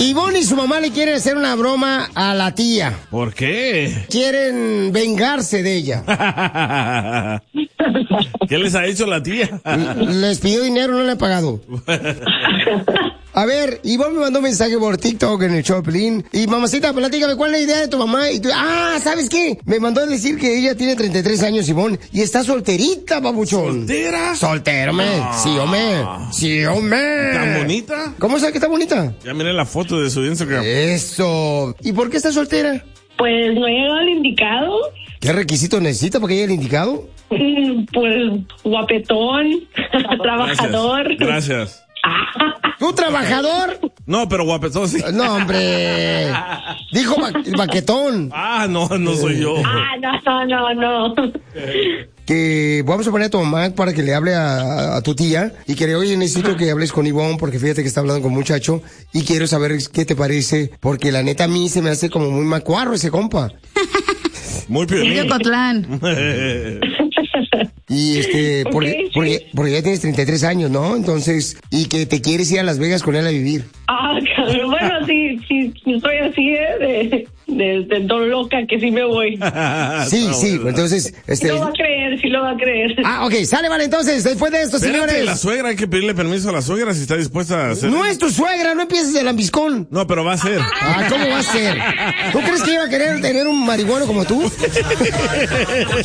Ivonne y su mamá le quieren hacer una broma a la tía. ¿Por qué? Quieren vengarse de ella. ¿Qué les ha hecho la tía? Les pidió dinero, no le ha pagado. A ver, Ivonne me mandó un mensaje por TikTok en el Choplin. Y mamacita, platícame, ¿cuál es la idea de tu mamá? Y tú, ¿sabes qué? Me mandó a decir que ella tiene 33 años, Ivonne, y está solterita, babuchón. ¿Soltera? Soltero, Sí, hombre. Sí, hombre. ¿Tan bonita? ¿Cómo sabe que está bonita? Ya miré la foto de su Instagram. Eso. ¿Y por qué está soltera? Pues no he llegado al indicado. ¿Qué requisitos necesita para que llegue el indicado? Pues guapetón, trabajador. Gracias. ¿Tú trabajador? No, pero guapetón sí. No, hombre. Dijo baquetón. No soy yo. No. Que vamos a poner a tu mamá para que le hable a tu tía y que oye, necesito que hables con Ivonne porque fíjate que está hablando con un muchacho y quiero saber qué te parece porque la neta a mí se me hace como muy macuarro ese compa. Muy piolín. Y porque ya tienes 33 años, ¿no? Entonces, y que te quieres ir a Las Vegas con él a vivir. Bueno, sí, soy así, de don loca que sí me voy. Sí, entonces, Lo va a creer, sí lo va a creer. Ok, sale, vale, entonces, después de esto, señores. La suegra, hay que pedirle permiso a la suegra si está dispuesta a hacer. No es tu suegra, no empieces de lambiscón. No, pero va a ser. ¿Cómo va a ser? ¿Tú crees que iba a querer tener un marihuano como tú?